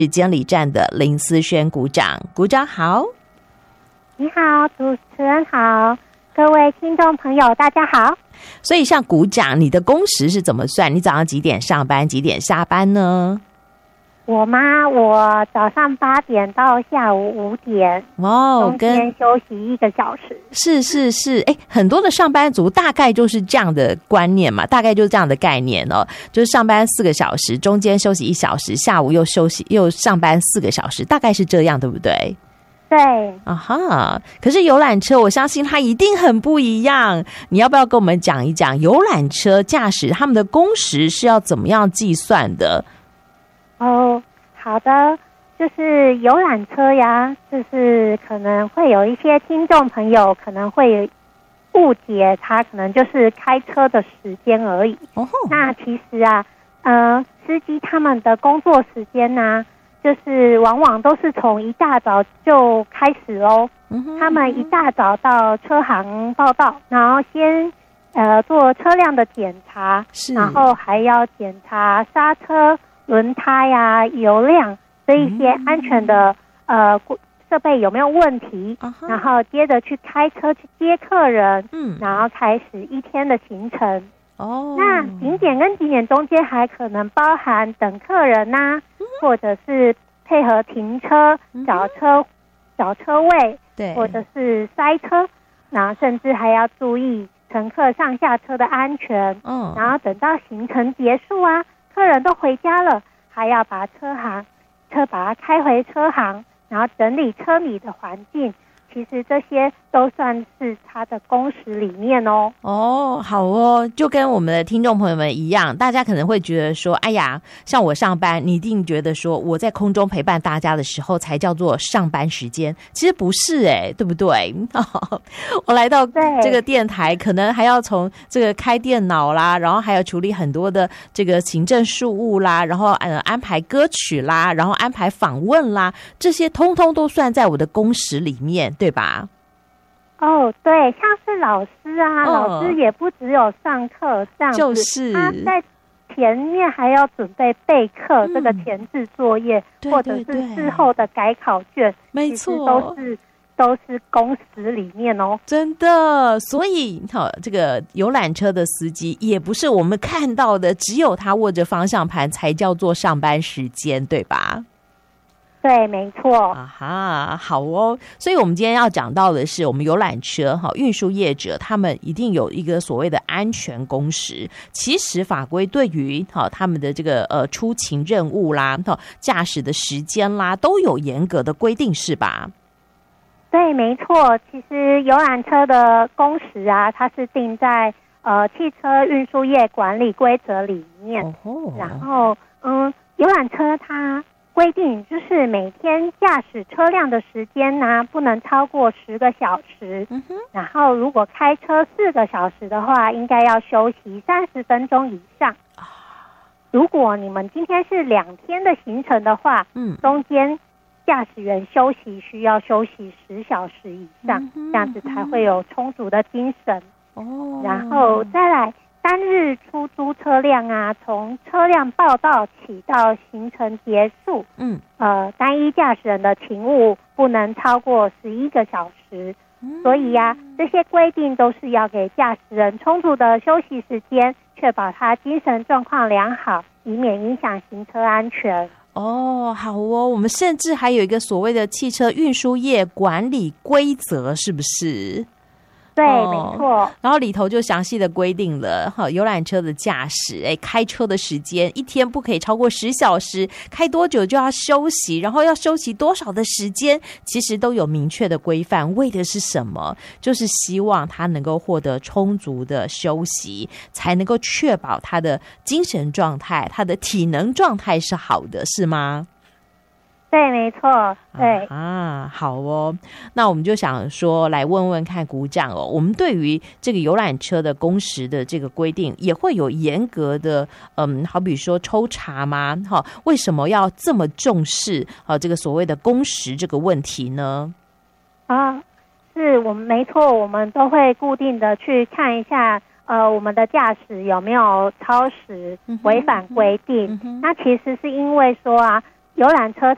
监理站的林思萱股长。股长好。 你好，主持人好，各位听众朋友大家好。 所以像股长，你的工时是怎么算？你早上几点上班，几点下班呢？ 我早上8点到下午5点，中间休息1个小时。 是，很多的上班族大概就是这样的观念嘛，大概就是这样的概念哦，就是上班4个小时，中间休息1小时，下午又上班4个小时，大概是这样，对不对？ 对啊哈，可是游览车我相信它一定很不一样，你要不要跟我们讲一讲游览车驾驶他们的工时是要怎么样计算的？ 哦，好的，就是游览车呀，就是可能会有一些听众朋友可能会误解，它可能就是开车的时间而已。那其实啊，司机他们的工作时间呢，就是往往都是从一大早就开始咯。他们一大早到车行报到，然后先做车辆的检查，然后还要检查刹车、轮胎啊、油量这一些安全的设备有没有问题，然后接着去开车去接客人，然后开始一天的行程。那景点跟景点中间还可能包含等客人啊，或者是配合停车、找车位，对，或者是塞车，然后甚至还要注意乘客上下车的安全。然后等到行程结束啊，客人都回家了，还要把车把它开回车行，然后整理车里的环境。其实这些都算是他的工时里面哦。 好哦，就跟我们的听众朋友们一样，大家可能会觉得说，哎呀，像我上班，你一定觉得说我在空中陪伴大家的时候才叫做上班时间，其实不是对不对？我来到这个电台，可能还要从这个开电脑啦，然后还要处理很多的这个行政事务啦，然后安排歌曲啦，然后安排访问啦，这些通通都算在我的工时里面。对吧？ 对，像是老师啊，老师也不只有上课这样子，就是他在前面还要准备备课，这个前置作业，或者是事后的改考卷，没错，都是工时里面哦， 真的。所以这个游览车的司机也不是我们看到的，只有他握着方向盘才叫做上班时间，对吧？ 对，没错。 好哦。所以我们今天要讲到的是，我们游览车运输业者他们一定有一个所谓的安全工时。其实法规对于他们的这个出勤任务啦、驾驶的时间啦，都有严格的规定，是吧？ 对，没错。其实游览车的工时啊，它是定在汽车运输业管理规则里面。然后游览车它规定就是每天驾驶车辆的时间呢，不能超过10个小时。然后如果开车4个小时的话，应该要休息30分钟以上。如果你们今天是2天的行程的话，中间驾驶员需要休息10小时以上，这样子才会有充足的精神。然后再来，单日出租车辆啊，从车辆报到起到行程结束，单一驾驶人的勤务不能超过11个小时。所以这些规定都是要给驾驶人充足的休息时间，确保他精神状况良好，以免影响行车安全。 好哦，我们甚至还有一个所谓的汽车运输业管理规则，是不是？ 对，没错。 然后里头就详细的规定了游览车的驾驶，开车的时间一天不可以超过10小时，开多久就要休息，然后要休息多少的时间，其实都有明确的规范。为的是什么？就是希望他能够获得充足的休息，才能够确保他的精神状态、他的体能状态是好的，是吗？ 对，没错，对好哦。那我们就想说，来问问看股长我们对于这个游览车的工时的这个规定，也会有严格的，好比说抽查吗？为什么要这么重视这个所谓的工时这个问题呢？ 是我们没错，我们都会固定的去看一下。我们的驾驶有没有超时违反规定？那其实是因为说游览车